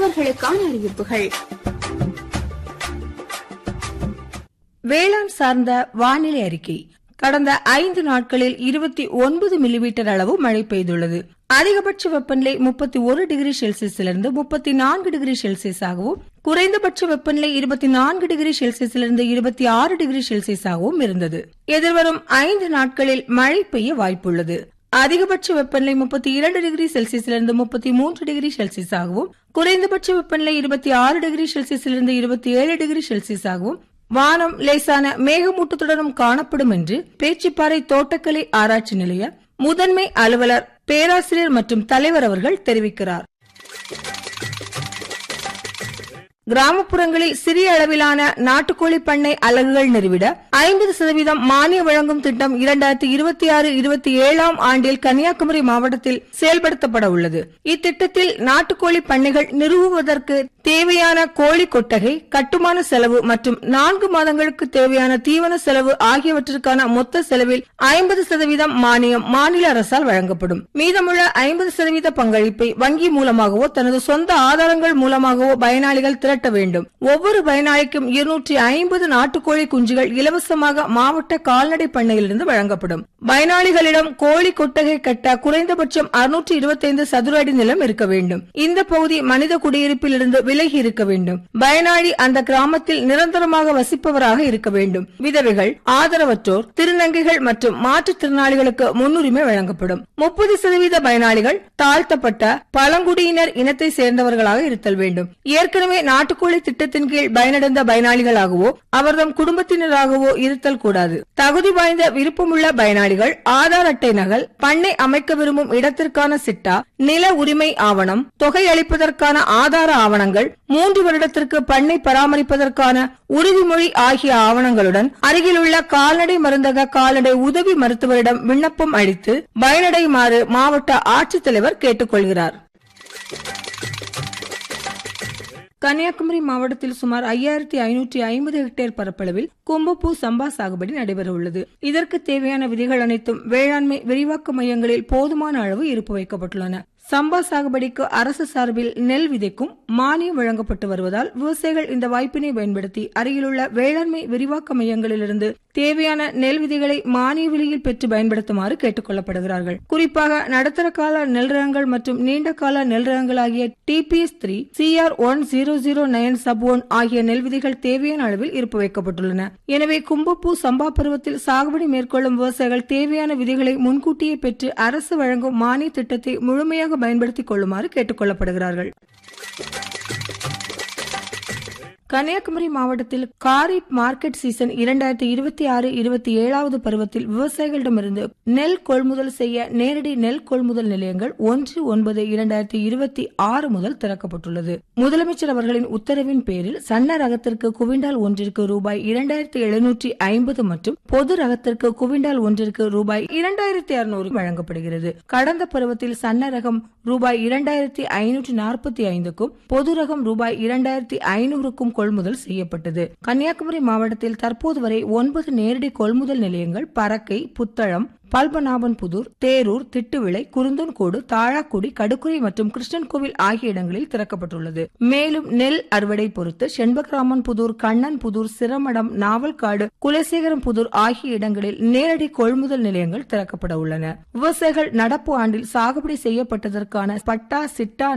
உழவர்களுக்கான அறிவிப்புகள். வேளாண் சார்ந்த வானிலை அறிக்கை. கடந்த 5 நாட்களில் 29 மில்லிமீட்டர் அளவு மழை பெய்துள்ளது. அதிகபட்ச வெப்பநிலை 31 டிகிரி செல்சியஸிலிருந்து 34 டிகிரி செல்சியஸாகவும், குறைந்தபட்ச வெப்பநிலை 24 டிகிரி செல்சியஸிலிருந்து 26 டிகிரி செல்சியஸாகவும் இருந்தது. எதிர்வரும் 5 நாட்களில் மழை பெய்ய வாய்ப்புள்ளது. அதிகபட்ச வெப்பநிலை 32 டிகிரி செல்சியஸிலிருந்து 33 டிகிரி செல்சியஸாகவும், குறைந்தபட்ச வெப்பநிலை 26 டிகிரி செல்சியஸிலிருந்து 27 டிகிரி செல்சியஸாகவும், வானம் லேசான மேகமூட்டத்துடனும் காணப்படும் என்று பேச்சிப்பாறை தோட்டக்கலை ஆராய்ச்சி நிலைய முதன்மை அலுவலர், பேராசிரியர் மற்றும் தலைவர் அவர்கள் தெரிவிக்கிறார். கிராமப்புறங்களில் சிறிய அளவிலான நாட்டுக்கோழி பண்ணை அலகுகள் நிறுவிட 50% மானிய வழங்கும் திட்டம் 2026-27 ஆண்டில் கன்னியாகுமரி மாவட்டத்தில் செயல்படுத்தப்பட உள்ளது. இத்திட்டத்தில் நாட்டுக்கோழி பண்ணைகள் நிறுவுவதற்கு தேவையான கோழி கொட்டகை, கட்டுமான செலவு மற்றும் 4 மாதங்களுக்கு தேவையான தீவன செலவு ஆகியவற்றிற்கான மொத்த செலவில் 50% மானியம் மாநில அரசால் வழங்கப்படும். மீதமுள்ள 50% பங்களிப்பை வங்கி மூலமாகவோ தனது சொந்த ஆதாரங்கள் மூலமாகவோ பயனாளிகள் திரட்ட வேண்டும். ஒவ்வொரு பயனாளிக்கும் 250 நாட்டுக்கோழி குஞ்சுகள் இலவசமாக மாவட்ட கால்நடை பண்ணையிலிருந்து வழங்கப்படும். பயனாளிகளிடம் கோழி கொட்டகை கட்ட குறைந்தபட்சம் 625 சதுர அடி நிலம் இருக்க வேண்டும். இந்த பகுதி மனித குடியிருப்பில் இருந்து விலகி இருக்க வேண்டும். பயனாளி அந்த கிராமத்தில் நிரந்தரமாக வசிப்பவராக இருக்க வேண்டும். விதவைகள், ஆதரவற்றோர், திருநங்கைகள் மற்றும் மாற்றுத்திறனாளிகளுக்கு முன்னுரிமை வழங்கப்படும். 30% பயனாளிகள் தாழ்த்தப்பட்ட பழங்குடியினர் இனத்தை சேர்ந்தவர்களாக இருத்தல் வேண்டும். ஏற்கனவே நாட்டுக்கோழி திட்டத்தின் கீழ் பயனடைந்த பயனாளிகளாகவோ அவர்தம் குடும்பத்தினராகவோ இருத்தல் கூடாது. தகுதி வாய்ந்த விருப்பமுள்ள பயனாளிகள் ஆதார் அட்டை நகல், பண்ணை அமைக்க விரும்பும் இடத்திற்கான சிட்டா, நில உரிமை ஆவணம், தொகை அளிப்பதற்கான ஆதார ஆவணங்கள், 3 வருடத்திற்கு பண்ணை பராமரிப்பதற்கான உறுதிமொழி ஆகிய ஆவணங்களுடன் அருகிலுள்ள கால்நடை மருந்தக கால்நடை உதவி மருத்துவரிடம் விண்ணப்பம் அளித்து பயனடையுமாறு மாவட்ட ஆட்சித்தலைவர் கேட்டுக்கொள்கிறார். கன்னியாகுமரி மாவட்டத்தில் சுமார் 5550 ஹெக்டேர் பரப்பளவில் கும்பப்பூ சம்பா சாகுபடி நடைபெற உள்ளது. இதற்கு தேவையான விதிகள் அனைத்தும் வேளாண்மை விரிவாக்க மையங்களில் போதுமான அளவு இருப்பு வைக்கப்பட்டுள்ளன. சம்பா சாகுபடிக்கு அரசு சார்பில் நெல் விதைக்கும் மானியம் வழங்கப்பட்டு வருவதால் விவசாயிகள் இந்த வாய்ப்பினை பயன்படுத்தி அருகிலுள்ள வேளாண்மை விரிவாக்க மையங்களிலிருந்து தேவையான நெல் விதைகளை மானிய விலையில் பெற்று பயன்படுத்துமாறு கேட்டுக் கொள்ளப்படுகிறார்கள். குறிப்பாக நடுத்தர கால நெல் ரகங்கள் மற்றும் நீண்ட கால நெல் ரகங்கள் ஆகிய TPS3, CR1009 sub1 ஆகிய நெல் விதைகள் தேவையான அளவில் இருப்பு வைக்கப்பட்டுள்ளன. எனவே கும்பப்பூ சம்பா பருவத்தில் சாகுபடி மேற்கொள்ளும் விவசாயிகள் தேவையான விதைகளை முன்கூட்டியே பெற்று அரசு வழங்கும் மானிய திட்டத்தை முழுமையாக பயன்படுத்திக் கொள்ளுமாறு கேட்டுக் கொள்ளப்படுகிறார்கள். கன்னியாகுமரி மாவட்டத்தில் காரிப் மார்க்கெட் சீசன் 2026-27 பருவத்தில் விவசாயிகளிடமிருந்து நெல் கொள்முதல் செய்ய நேரடி நெல் கொள்முதல் நிலையங்கள் 1/9/2026 முதல் திறக்கப்பட்டுள்ளது. முதலமைச்சர் அவர்களின் உத்தரவின் பேரில் சன்ன ரகத்திற்கு குவிண்டால் ஒன்றிற்கு ரூபாய் 2750 மற்றும் பொது ரகத்திற்கு குவிண்டால் ஒன்றிற்கு ரூபாய் 2600 வழங்கப்படுகிறது. கடந்த பருவத்தில் சன்ன ரகம் ரூபாய் 2545க்கும் பொது ரகம் ரூபாய் 2500க்கும் கொள்முதல் செய்யப்பட்டது. கன்னியாகுமரி மாவட்டத்தில் தற்போது வரை 9 நேரடி கொள்முதல் நிலையங்கள் பறக்கை, புத்தளம், பல்பநாபன்புதூர், தேரூர், திட்டுவிளை, குருந்தன்கோடு, தாழாக்குடி, கடுக்குறை மற்றும் கிருஷ்ணன்கோவில் ஆகிய இடங்களில் திறக்கப்பட்டுள்ளது. மேலும் நெல் அறுவடை பொறுத்து செண்பகராமன்புதூர், கண்ணன்புதூர், சிரமடம், நாவல்காடு, குலசேகரம்புதூர் ஆகிய இடங்களில் நேரடி கொள்முதல் நிலையங்கள் திறக்கப்பட உள்ளன. விவசாயிகள் நடப்பு ஆண்டில் சாகுபடி செய்யப்பட்டதற்கான பட்டா, சிட்டா